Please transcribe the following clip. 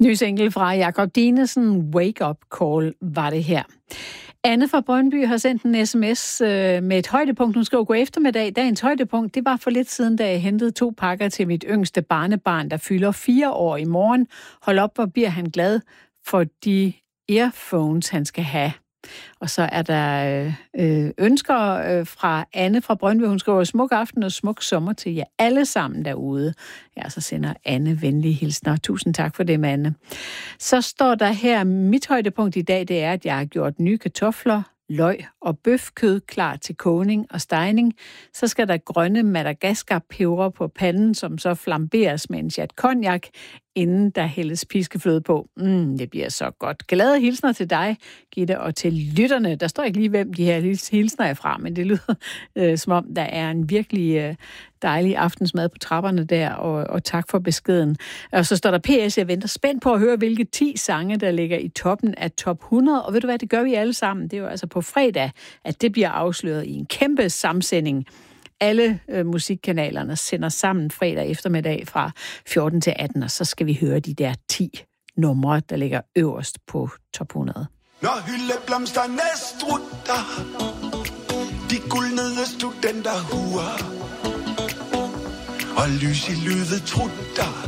Ny single fra Jakob Dinesen, Wake Up Call, var det her. Anne fra Brøndby har sendt en sms med et højdepunkt. Hun skriver: god eftermiddag. Dagens højdepunkt, det var for lidt siden, da jeg hentede 2 pakker til mit yngste barnebarn, der fylder 4 år i morgen. Hold op, hvor bliver han glad for de earphones, han skal have. Og så er der ønsker fra Anne fra Brøndby. Hun skriver: smuk aften og smuk sommer til jer alle sammen derude. Ja, så sender Anne venlige hilsner. Tusind tak for det, Anne. Så står der her: mit højdepunkt i dag, det er, at jeg har gjort nye kartofler, løg og bøfkød klar til kogning og stegning. Så skal der grønne Madagaskar-peber på panden, som så flamberes med en chat cognac, inden der hældes piskefløde på. Det bliver så godt. Glade hilsner til dig, Gitte, og til lytterne. Der står ikke lige, hvem de her hilsner er fra, men det lyder som om, der er en virkelig dejlig aftensmad på trapperne der, og tak for beskeden. Og så står der PS, jeg venter spændt på at høre, hvilke 10 sange, der ligger i toppen af top 100. Og ved du hvad, det gør vi alle sammen. Det er jo altså på fredag, at det bliver afsløret i en kæmpe samsending. Alle musikkanalerne sender sammen fredag eftermiddag fra 14 til 18, og så skal vi høre de der 10 numre, der ligger øverst på top 100. Når hyldeblomsterne strutter, de guldnede studenterhuer, og lys i lydet trutter,